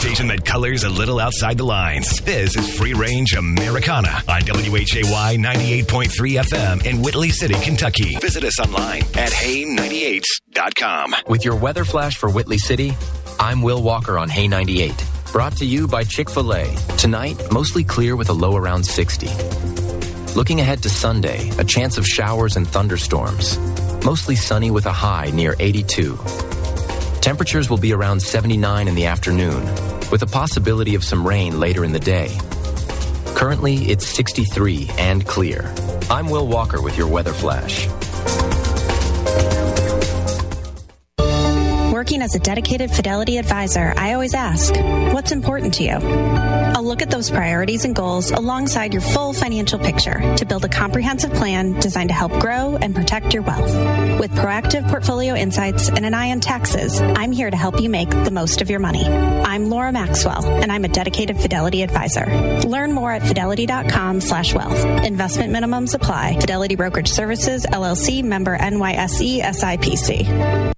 station that colors a little outside the lines. This is Free Range Americana on WHAY 98.3 FM in Whitley City, Kentucky. Visit us online at hay98.com. With your weather flash for Whitley City, I'm Will Walker on Hay 98. Brought to you by Chick-fil-A. Tonight, mostly clear with a low around 60. Looking ahead to Sunday, a chance of showers and thunderstorms. Mostly sunny with a high near 82. Temperatures will be around 79 in the afternoon, with a possibility of some rain later in the day. Currently, it's 63 and clear. I'm Will Walker with your weather flash. Working as a dedicated Fidelity advisor, I always ask, what's important to you? I'll look at those priorities and goals alongside your full financial picture to build a comprehensive plan designed to help grow and protect your wealth. With proactive portfolio insights and an eye on taxes, I'm here to help you make the most of your money. I'm Laura Maxwell, and I'm a dedicated Fidelity advisor. Learn more at fidelity.com/wealth. Investment minimums apply. Fidelity Brokerage Services, LLC, member NYSE, SIPC.